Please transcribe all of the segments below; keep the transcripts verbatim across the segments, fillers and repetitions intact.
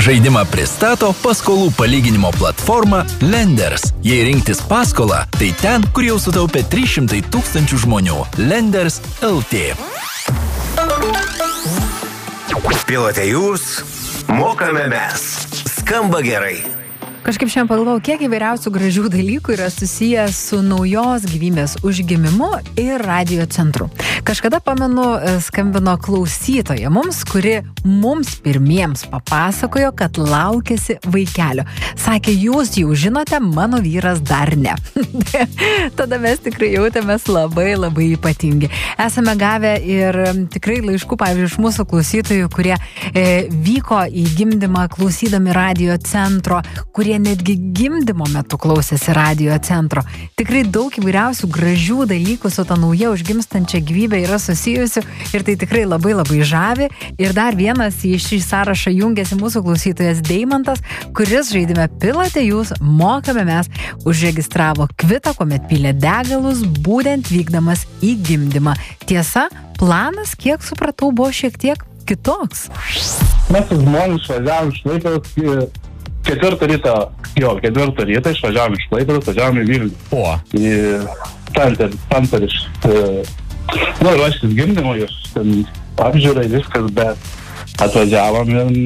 Žaidimą pristato paskolų palyginimo platforma Lenders. Jei rinktis paskolą, tai ten, kur jau sutaupė trys šimtai tūkstančių žmonių. Lenders L T. Pilote jūs, mokame mes. Skamba gerai. Kažkaip šiandien pagalvojau, kiek įvairiausių gražių dalykų yra susiję su naujos gyvybės užgimimu ir radio centru. Kažkada, pamenu, skambino klausytoja mums, kuri mums pirmiems papasakojo, kad laukiasi vaikelio. Sakė, jūs jau žinote, mano vyras dar ne. Tada mes tikrai jautėmės labai, labai ypatingi. Esame gavę ir tikrai laiškų, pavyzdžiui, iš mūsų klausytojų, kurie e, vyko į gimdymą klausydami radio centro, kurie netgi gimdymo metu klausėsi radio centro. Tikrai daug įvairiausių gražių dalykų su ta nauja užgimstančia gyvybė yra susijusių ir tai tikrai labai labai žavi. Ir dar vienas į šį sąrašą jungiasi mūsų klausytojas Deimantas, kuris žaidime Pilote jūs, mokame mes, užregistravo kvitą, kuomet pylė degalus, būtent vykdamas į gimdymą. Tiesa, planas, kiek supratau, buvo šiek tiek kitoks. Mes su žmonės išvažiavom iš Klaipėdos ketvirtą rytą, jo, ketvirtą rytą išvažiavom iš Klaipėdos, važiavom į Vilnių. O. Į Santariš. Nu, ruoštis gimdymo, jūs ten apžiūrai viskas, bet atvažiavom ir,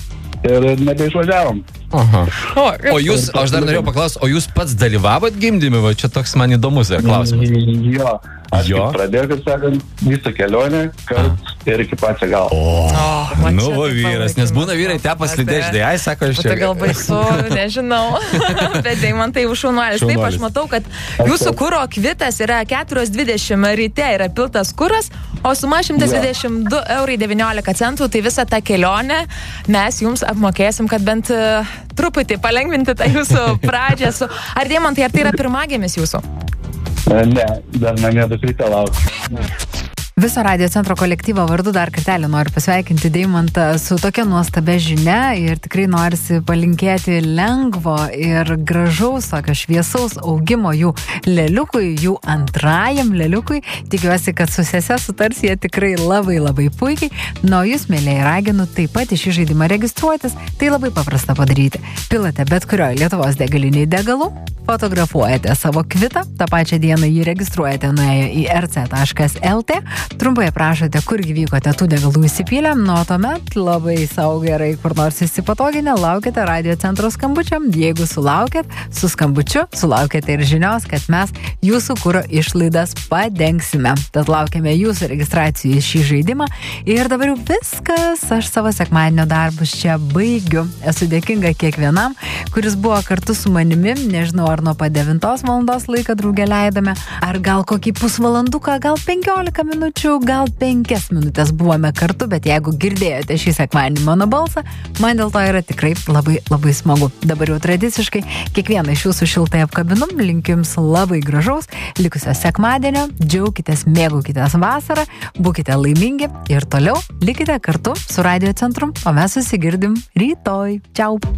ir nebeišvažiavom. Aha. O, o jūs, aš dar norėjau paklausti, o jūs pats dalyvavot gimdyme, va čia toks man įdomus klausimas. Jo, aš jo. Pradėjau, kaip sakant, visą kelionę, kad ir iki pačio galo. O, o nu va vyras, nes būna vyrai tepa slidė, žinai, ai, sako, aš čia. Tai gal baisu, nežinau, bet Deimantai už šaunuolis. Taip, aš matau, kad jūsų kuro kvitas yra keturios dvidešimt ryte, yra piltas kuras, o suma šimtas dvidešimt du eurai devyniolika centų, tai visą tą kelionę mes jums apmokėsim, kad bent uh, truputį palengvinti tą jūsų pradžią su... Ar Deimantai, ar tai yra pirmagimis jūsų? Ne, dar namie dukrytė laukia. Viso radio centro kolektyvo vardu dar kartelį noriu pasveikinti Deimantą su tokia nuostabia žinia ir tikrai norisi palinkėti lengvo ir gražaus, tokio šviesaus augimo jų leliukui, jų antrajam leliukui. Tikiuosi, kad su sese sutars jie tikrai labai labai puikiai. Na, jūs, mėlyje, raginu taip pat į šį žaidimą registruotis. Tai labai paprasta padaryti. Pilate bet kurioje Lietuvos degaliniai degalų, fotografuojate savo kvitą, tą pačią dieną jį registruojate nuėję į r c taškas l t, trumpai aprašote, kurgi vykote tų degalų įsipylę, nuo tuomet labai sau gerai kur nors įsipatoginę, laukite radio centro skambučiam. Jeigu sulaukėt, su skambučiu sulaukėte ir žinios, kad mes jūsų kuro išlaidas padengsime. Tad laukiame jūsų registracijų į šį žaidimą. Ir dabar jau viskas, aš savo sekmadienio darbus čia baigiu. Esu dėkinga kiekvienam, kuris buvo kartu su manimi, nežinau, ar nuo pat devintos valandos laiką drauge leidome, ar gal kokį pusvalanduką, gal penkiolika minučių, gal penkias minutės buvome kartu, bet jeigu girdėjote šį sekmadienį mano balsą, man dėl to yra tikrai labai, labai smagu. Dabar jau tradiciškai kiekvieną iš jūsų šiltai apkabinu, linkiu jums labai gražaus likusio sekmadienio, džiaukitės, mėgaukitės vasarą, būkite laimingi ir toliau likite kartu su radio centru, o mes susigirdim rytoj. Čiau!